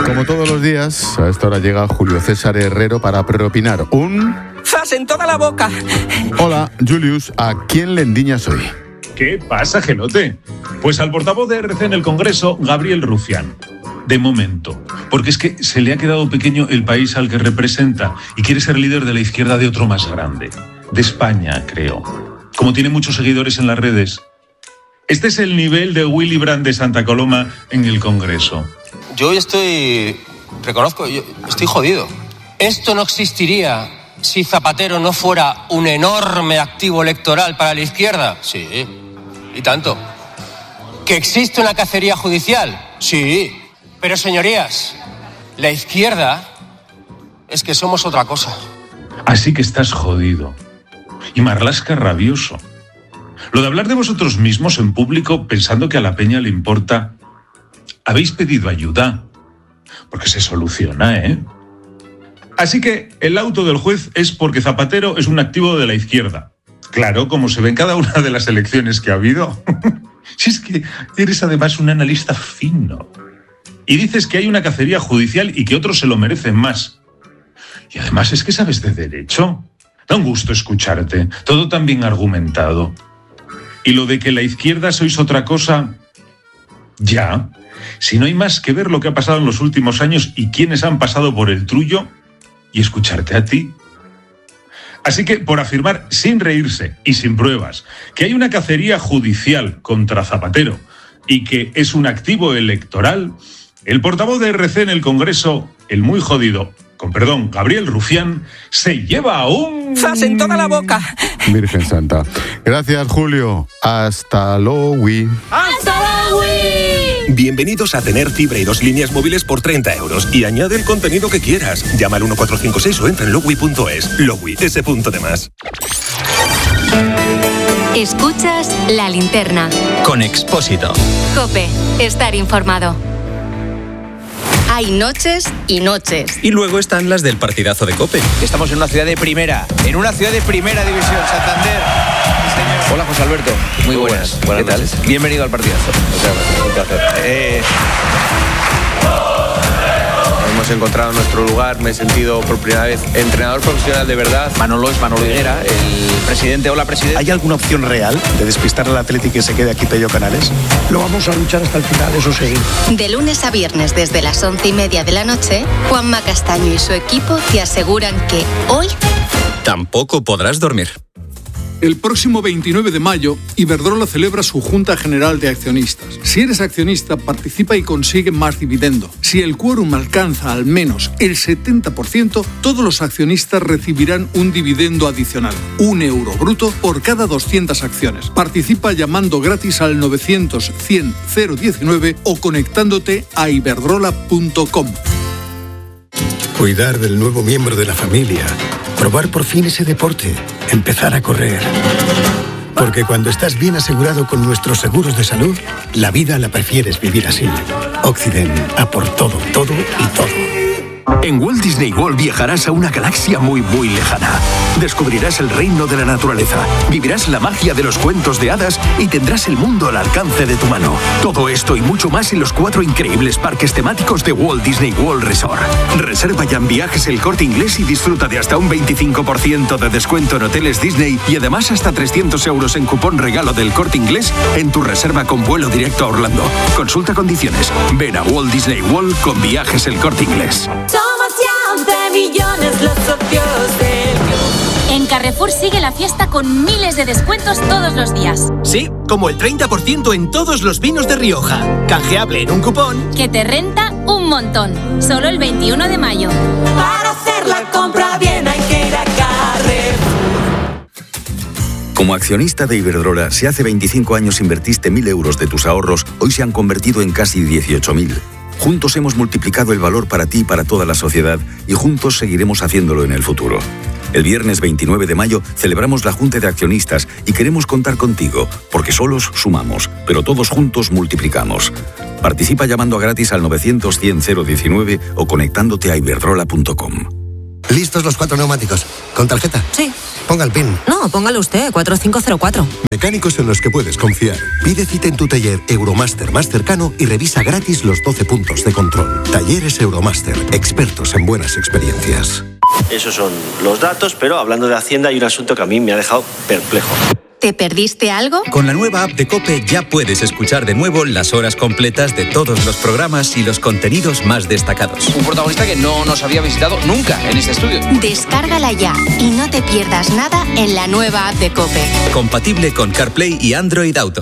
Como todos los días, a esta hora llega Julio César Herrero para preopinar un... ¡Zas en toda la boca! Hola, Julius, ¿a quién le endiñas hoy? ¿Qué pasa, gelote? Pues al portavoz de RC en el Congreso, Gabriel Rufián. De momento. Porque es que se le ha quedado pequeño el país al que representa y quiere ser líder de la izquierda de otro más grande. De España, creo. Como tiene muchos seguidores en las redes. Este es el nivel de Willy Brandt de Santa Coloma en el Congreso. Yo estoy jodido. Esto no existiría si Zapatero no fuera un enorme activo electoral para la izquierda. Sí, y tanto. ¿Que existe una cacería judicial? Sí. Pero señorías, la izquierda es que somos otra cosa. Así que estás jodido. Y Marlaska rabioso. Lo de hablar de vosotros mismos en público pensando que a la peña le importa... Habéis pedido ayuda. Porque se soluciona, ¿eh? Así que el auto del juez es porque Zapatero es un activo de la izquierda. Claro, como se ve en cada una de las elecciones que ha habido. Si es que eres además un analista fino. Y dices que hay una cacería judicial y que otros se lo merecen más. Y además es que sabes de derecho. Da un gusto escucharte. Todo tan bien argumentado. Y lo de que la izquierda sois otra cosa... Ya. Si no hay más que ver lo que ha pasado en los últimos años y quiénes han pasado por el trullo y escucharte a ti. Así que, por afirmar sin reírse y sin pruebas que hay una cacería judicial contra Zapatero y que es un activo electoral, el portavoz de RC en el Congreso, el muy jodido, con perdón, Gabriel Rufián, se lleva a un... ¡Zas en toda la boca! Virgen Santa. Gracias, Julio. Hasta luego. ¡Hasta luego! Bienvenidos a tener fibra y 2 líneas móviles por 30 euros y añade el contenido que quieras. Llama al 1456 o entra en Lowi.es. Lowi, ese punto de más. Escuchas La Linterna. Con Expósito. COPE. Estar informado. Hay noches y noches. Y luego están las del partidazo de COPE. Estamos en una ciudad de primera división, Santander. Hola, José Alberto. Muy buenas. ¿Qué tal? Bienvenido al partidazo. Un placer. Hemos encontrado nuestro lugar, me he sentido por primera vez entrenador profesional de verdad. Manolo es Manolo Higuera, el presidente. Hola, presidente. ¿Hay alguna opción real de despistar al Atleti que se quede aquí Pello Canales? Lo vamos a luchar hasta el final, eso sí. De lunes a viernes desde las 11:30 de la noche, Juanma Castaño y su equipo te aseguran que hoy tampoco podrás dormir. El próximo 29 de mayo, Iberdrola celebra su Junta General de Accionistas. Si eres accionista, participa y consigue más dividendo. Si el quórum alcanza al menos el 70%, todos los accionistas recibirán un dividendo adicional, €1 bruto por cada 200 acciones. Participa llamando gratis al 900-100-019 o conectándote a iberdrola.com. Cuidar del nuevo miembro de la familia. Probar por fin ese deporte. Empezar a correr. Porque cuando estás bien asegurado con nuestros seguros de salud, la vida la prefieres vivir así. Occident, a por todo, todo y todo. En Walt Disney World viajarás a una galaxia muy, muy lejana. Descubrirás el reino de la naturaleza, vivirás la magia de los cuentos de hadas y tendrás el mundo al alcance de tu mano. Todo esto y mucho más en los 4 increíbles parques temáticos de Walt Disney World Resort. Reserva ya en Viajes El Corte Inglés y disfruta de hasta un 25% de descuento en hoteles Disney y además hasta 300 euros en cupón regalo del Corte Inglés en tu reserva con vuelo directo a Orlando. Consulta condiciones. Ven a Walt Disney World con Viajes El Corte Inglés. Somos ya 11 millones los socios del club. En Carrefour sigue la fiesta con miles de descuentos todos los días. Sí, como el 30% en todos los vinos de Rioja. Canjeable en un cupón que te renta un montón. Solo el 21 de mayo. Para hacer la compra bien hay que ir a Carrefour. Como accionista de Iberdrola, si hace 25 años invertiste 1.000 euros de tus ahorros, hoy se han convertido en casi 18.000. Juntos hemos multiplicado el valor para ti y para toda la sociedad y juntos seguiremos haciéndolo en el futuro. El viernes 29 de mayo celebramos la Junta de Accionistas y queremos contar contigo, porque solos sumamos, pero todos juntos multiplicamos. Participa llamando gratis al 900-100-019 o conectándote a iberdrola.com. ¿Listos los 4 neumáticos? ¿Con tarjeta? Sí. ponga el PIN. No, póngalo usted, 4504. Mecánicos en los que puedes confiar. Pide cita en tu taller Euromaster más cercano y revisa gratis los 12 puntos de control. Talleres Euromaster, expertos en buenas experiencias. Esos son los datos, pero hablando de Hacienda hay un asunto que a mí me ha dejado perplejo. ¿Te perdiste algo? Con la nueva app de COPE ya puedes escuchar de nuevo las horas completas de todos los programas y los contenidos más destacados. Un protagonista que no nos había visitado nunca en este estudio. Descárgala ya y no te pierdas nada en la nueva app de COPE. Compatible con CarPlay y Android Auto.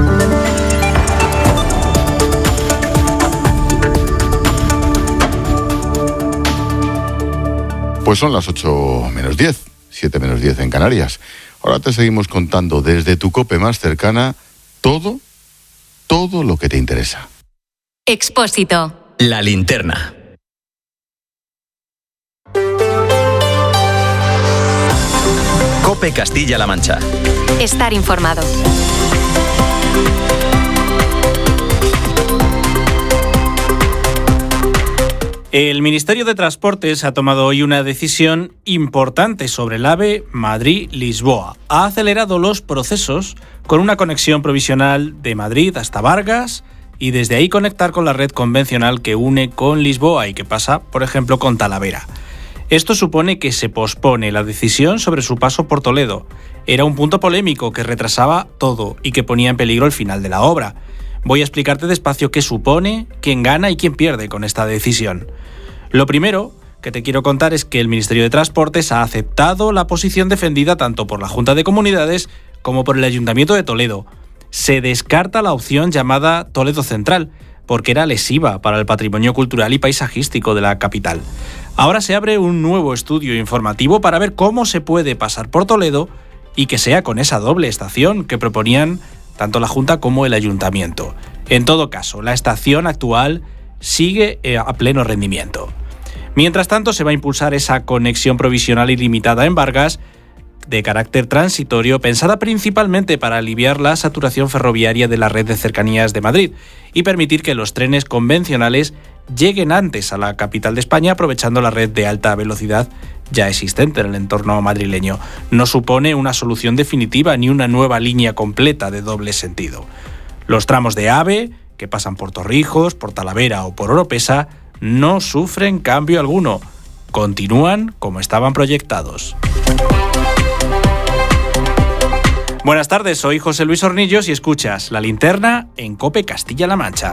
Pues son las 8 menos 10, 7 menos 10 en Canarias. Ahora te seguimos contando desde tu COPE más cercana todo lo que te interesa. Expósito. La linterna. COPE Castilla-La Mancha. Estar informado. El Ministerio de Transportes ha tomado hoy una decisión importante sobre el AVE Madrid-Lisboa. Ha acelerado los procesos con una conexión provisional de Madrid hasta Vargas y desde ahí conectar con la red convencional que une con Lisboa y que pasa, por ejemplo, con Talavera. Esto supone que se pospone la decisión sobre su paso por Toledo. Era un punto polémico que retrasaba todo y que ponía en peligro el final de la obra. Voy a explicarte despacio qué supone, quién gana y quién pierde con esta decisión. Lo primero que te quiero contar es que el Ministerio de Transportes ha aceptado la posición defendida tanto por la Junta de Comunidades como por el Ayuntamiento de Toledo. Se descarta la opción llamada Toledo Central, porque era lesiva para el patrimonio cultural y paisajístico de la capital. Ahora se abre un nuevo estudio informativo para ver cómo se puede pasar por Toledo y que sea con esa doble estación que proponían tanto la Junta como el Ayuntamiento. En todo caso, la estación actual sigue a pleno rendimiento. Mientras tanto, se va a impulsar esa conexión provisional ilimitada en Vargas, de carácter transitorio, pensada principalmente para aliviar la saturación ferroviaria de la red de cercanías de Madrid y permitir que los trenes convencionales lleguen antes a la capital de España, aprovechando la red de alta velocidad ya existente en el entorno madrileño. No supone una solución definitiva ni una nueva línea completa de doble sentido. Los tramos de AVE, que pasan por Torrijos, por Talavera o por Oropesa, no sufren cambio alguno. Continúan como estaban proyectados. Buenas tardes, soy José Luis Hornillos y escuchas La Linterna en COPE Castilla-La Mancha.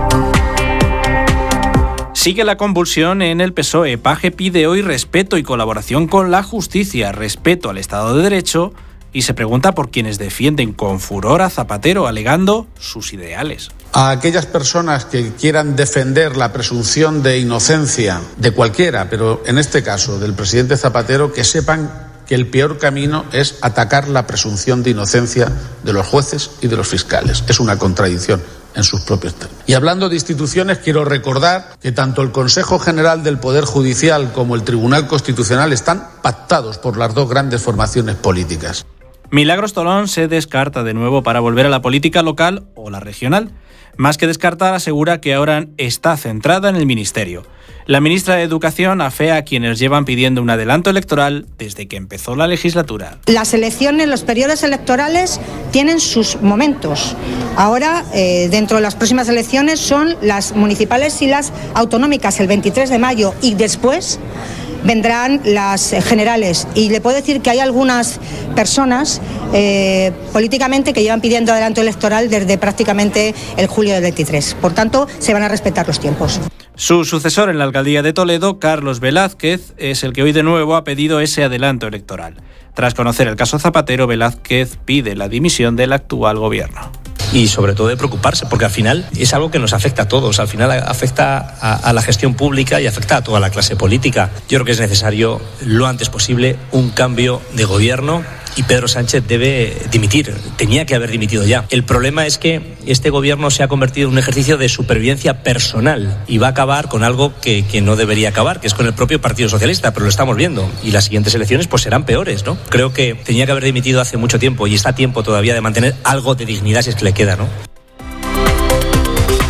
Sigue la convulsión en el PSOE. Page pide hoy respeto y colaboración con la justicia, respeto al Estado de Derecho y se pregunta por quienes defienden con furor a Zapatero, alegando sus ideales. A aquellas personas que quieran defender la presunción de inocencia de cualquiera, pero en este caso del presidente Zapatero, que sepan que el peor camino es atacar la presunción de inocencia de los jueces y de los fiscales. Es una contradicción en sus propios términos. Y hablando de instituciones, quiero recordar que tanto el Consejo General del Poder Judicial como el Tribunal Constitucional están pactados por las dos grandes formaciones políticas. Milagros Tolón se descarta de nuevo para volver a la política local o la regional. Más que descartar, asegura que ahora está centrada en el Ministerio. La ministra de Educación afea a quienes llevan pidiendo un adelanto electoral desde que empezó la legislatura. Las elecciones, los periodos electorales tienen sus momentos. Ahora, dentro de las próximas elecciones, son las municipales y las autonómicas el 23 de mayo y después vendrán las generales. Y le puedo decir que hay algunas personas políticamente que llevan pidiendo adelanto electoral desde prácticamente el julio del 23. Por tanto, se van a respetar los tiempos. Su sucesor en la alcaldía de Toledo, Carlos Velázquez, es el que hoy de nuevo ha pedido ese adelanto electoral. Tras conocer el caso Zapatero, Velázquez pide la dimisión del actual gobierno. Y sobre todo de preocuparse, porque al final es algo que nos afecta a todos, al final afecta a la gestión pública y afecta a toda la clase política. Yo creo que es necesario lo antes posible un cambio de gobierno y Pedro Sánchez debe dimitir, tenía que haber dimitido ya. El problema es que este gobierno se ha convertido en un ejercicio de supervivencia personal y va a acabar con algo que no debería acabar, que es con el propio Partido Socialista, pero lo estamos viendo y las siguientes elecciones pues serán peores, ¿no? Creo que tenía que haber dimitido hace mucho tiempo y está a tiempo todavía de mantener algo de dignidad si es que le queda, ¿no?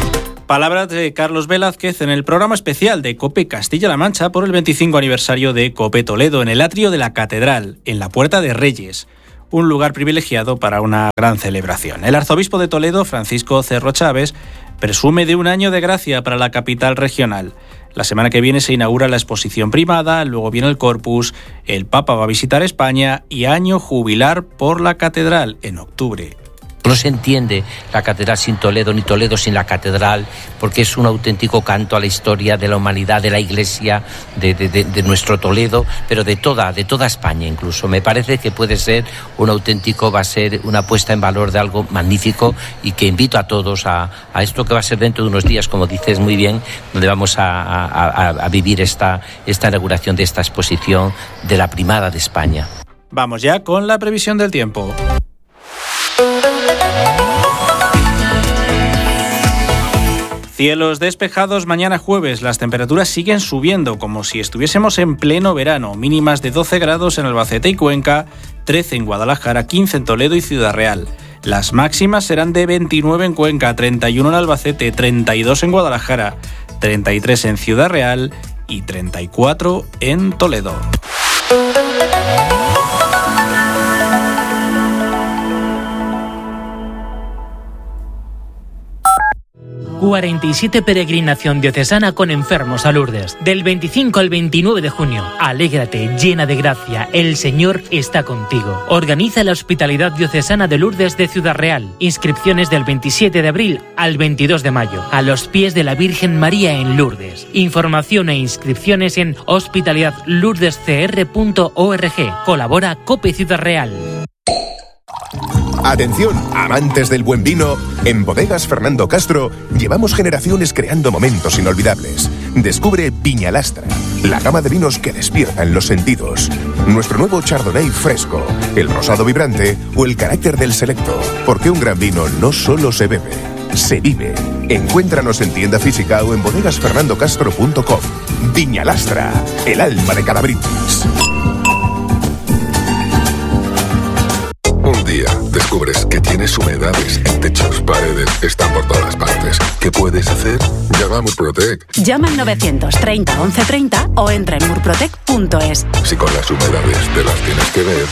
Palabras de Carlos Velázquez en el programa especial de COPE Castilla-La Mancha por el 25 aniversario de COPE Toledo en el atrio de la Catedral, en la Puerta de Reyes. Un lugar privilegiado para una gran celebración. El arzobispo de Toledo, Francisco Cerro Chávez, presume de un año de gracia para la capital regional. La semana que viene se inaugura la exposición primada, luego viene el Corpus, el Papa va a visitar España y año jubilar por la catedral en octubre. No se entiende la catedral sin Toledo, ni Toledo sin la catedral, porque es un auténtico canto a la historia de la humanidad, de la Iglesia, de nuestro Toledo, pero de toda España incluso. Me parece que puede ser va a ser una puesta en valor de algo magnífico y que invito a todos a esto que va a ser dentro de unos días, como dices muy bien, donde vamos a vivir esta inauguración de esta exposición de la primada de España. Vamos ya con la previsión del tiempo. Cielos despejados mañana jueves. Las temperaturas siguen subiendo como si estuviésemos en pleno verano. Mínimas de 12 grados en Albacete y Cuenca, 13 en Guadalajara, 15 en Toledo y Ciudad Real. Las máximas serán de 29 en Cuenca, 31 en Albacete, 32 en Guadalajara, 33 en Ciudad Real y 34 en Toledo. 47 peregrinación diocesana con enfermos a Lourdes. Del 25 al 29 de junio. Alégrate, llena de gracia, el Señor está contigo. Organiza la Hospitalidad Diocesana de Lourdes de Ciudad Real. Inscripciones del 27 de abril al 22 de mayo. A los pies de la Virgen María en Lourdes. Información e inscripciones en hospitalidadlourdescr.org. Colabora COPE Ciudad Real. Atención, amantes del buen vino, en Bodegas Fernando Castro llevamos generaciones creando momentos inolvidables. Descubre Viñalastra, la gama de vinos que despiertan los sentidos. Nuestro nuevo Chardonnay fresco, el rosado vibrante o el carácter del selecto. Porque un gran vino no solo se bebe, se vive. Encuéntranos en tienda física o en bodegasfernandocastro.com. Viñalastra, el alma de cada brindis. Un día descubres que tienes humedades en techos, paredes, están por todas partes. ¿Qué puedes hacer? Llama a Murprotec. Llama al 930 1130 o entra en murprotec.es. Si con las humedades te las tienes que ver.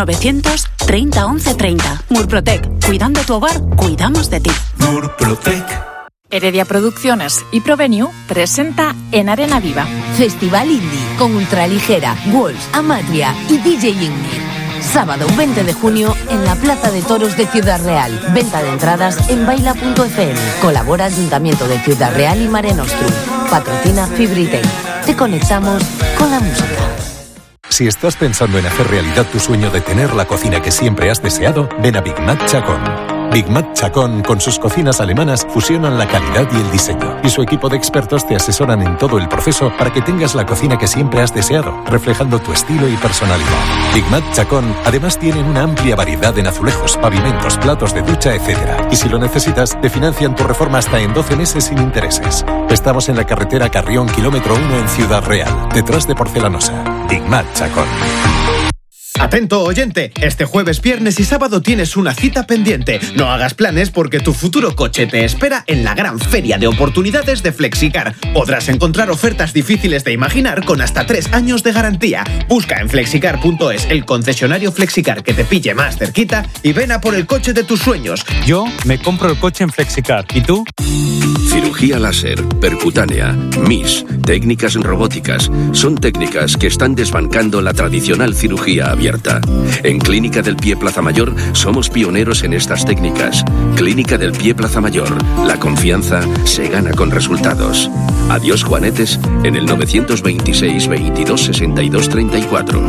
930 1130. Murprotec. Cuidando tu hogar, cuidamos de ti. Murprotec. Heredia Producciones y Provenue presenta En Arena Viva. Festival Indie con Ultraligera, Wolves, Amatria y DJ Ignir. Sábado 20 de junio en la Plaza de Toros de Ciudad Real. Venta de entradas en baila.fm. Colabora Ayuntamiento de Ciudad Real y Mare Nostrum. Patrocina Fibritain. Te conectamos con la música. Si estás pensando en hacer realidad tu sueño de tener la cocina que siempre has deseado, ven a Big Mac Chacón. Big Mac Chacón, con sus cocinas alemanas, fusionan la calidad y el diseño. Y su equipo de expertos te asesoran en todo el proceso para que tengas la cocina que siempre has deseado, reflejando tu estilo y personalidad. Big Mac Chacón, además, tienen una amplia variedad en azulejos, pavimentos, platos de ducha, etc. Y si lo necesitas, te financian tu reforma hasta en 12 meses sin intereses. Estamos en la carretera Carrión, kilómetro 1 en Ciudad Real, detrás de Porcelanosa. Big Mac Chacón. Atento oyente, este jueves, viernes y sábado tienes una cita pendiente. No hagas planes porque tu futuro coche te espera en la gran feria de oportunidades de Flexicar. Podrás encontrar ofertas difíciles de imaginar con hasta 3 años de garantía. Busca en flexicar.es el concesionario Flexicar que te pille más cerquita y ven a por el coche de tus sueños. Yo me compro el coche en Flexicar. ¿Y tú? Cirugía láser, percutánea, MIS, técnicas robóticas. Son técnicas que están desbancando la tradicional cirugía abierta. En Clínica del Pie Plaza Mayor somos pioneros en estas técnicas. Clínica del Pie Plaza Mayor. La confianza se gana con resultados. Adiós Juanetes en el 926 22 62 34.